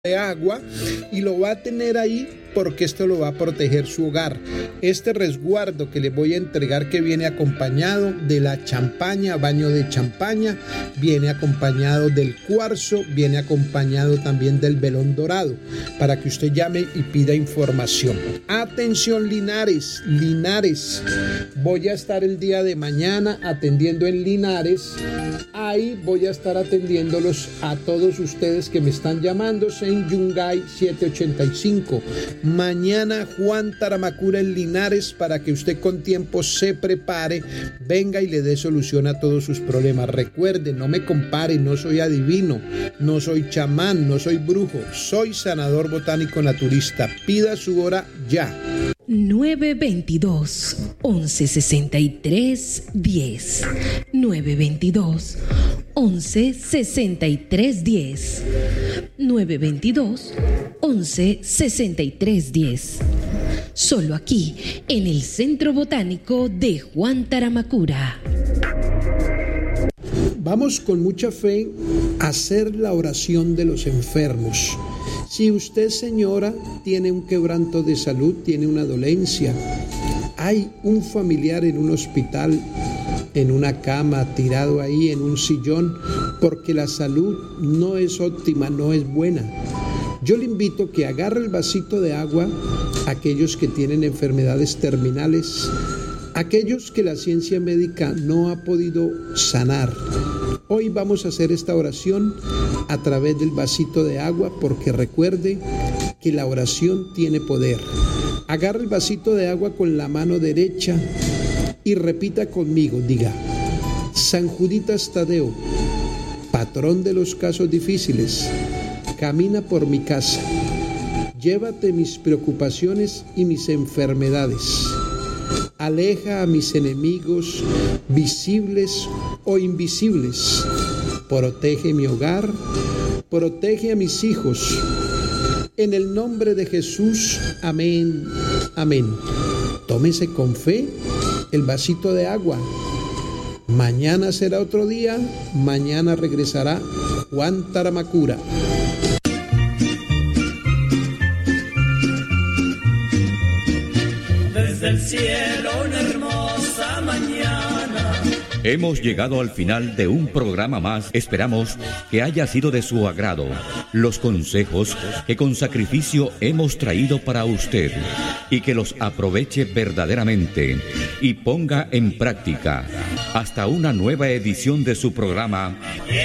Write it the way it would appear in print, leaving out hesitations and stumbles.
de agua y lo va a tener ahí porque esto lo va a proteger su hogar. Este resguardo que les voy a entregar, que viene acompañado de la champaña, baño de champaña, viene acompañado del cuarzo, viene acompañado también del velón dorado, para que usted llame y pida información. Atención Linares, voy a estar el día de mañana atendiendo en Linares. Ahí voy a estar atendiéndolos a todos ustedes que me están llamando en Yungay 785. Mañana Juan Taramacura en Linares, para que usted con tiempo se prepare, venga y le dé solución a todos sus problemas. Recuerde, no me compare, no soy adivino, no soy chamán, no soy brujo, soy sanador botánico naturista. Pida su hora ya. 922-1163-10. 922-1163-10. 922-1163-10. Solo aquí, en el Centro Botánico de Juan Taramacura. Vamos con mucha fe a hacer la oración de los enfermos. Si usted, señora, tiene un quebranto de salud, tiene una dolencia, hay un familiar en un hospital, en una cama, tirado ahí en un sillón, porque la salud no es óptima, no es buena, yo le invito a que agarre el vasito de agua, aquellos que tienen enfermedades terminales, aquellos que la ciencia médica no ha podido sanar. Hoy vamos a hacer esta oración a través del vasito de agua, porque recuerde que la oración tiene poder. Agarre el vasito de agua con la mano derecha y repita conmigo, diga: San Juditas Tadeo, patrón de los casos difíciles, camina por mi casa, llévate mis preocupaciones y mis enfermedades, aleja a mis enemigos visibles o invisibles, protege mi hogar, protege a mis hijos, en el nombre de Jesús, amén, amén. Tómese con fe el vasito de agua. Mañana será otro día, mañana regresará Juan Taramacura. Desde el cielo una hermosa mañana. Hemos llegado al final de un programa más. Esperamos que haya sido de su agrado los consejos que con sacrificio hemos traído para usted, y que los aproveche verdaderamente y ponga en práctica. Hasta una nueva edición de su programa